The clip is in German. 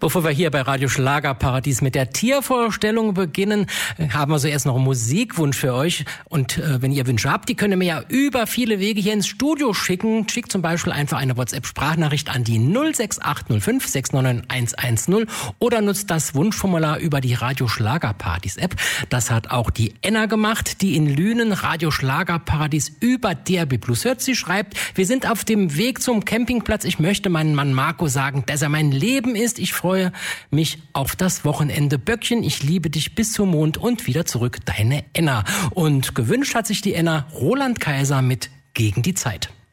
Bevor wir hier bei Radio Schlagerparadies mit der Tiervorstellung beginnen, haben wir so erst noch einen Musikwunsch für euch. Und wenn ihr Wünsche habt, die könnt ihr mir ja über viele Wege hier ins Studio schicken. Schickt zum Beispiel einfach eine WhatsApp-Sprachnachricht an die 06805 699 110 oder nutzt das Wunschformular über die Radio Schlagerparadies-App. Das hat auch die Enna gemacht, die in Lünen Radio Schlagerparadies über DRB Plus hört. Sie schreibt, wir sind auf dem Weg zum Campingplatz. Ich möchte meinen Mann Marco sagen, dass er mein Leben ist. Ich freue mich auf das Wochenende. Böckchen, ich liebe dich bis zum Mond und wieder zurück, deine Enna. Und gewünscht hat sich die Enna Roland Kaiser mit Gegen die Zeit.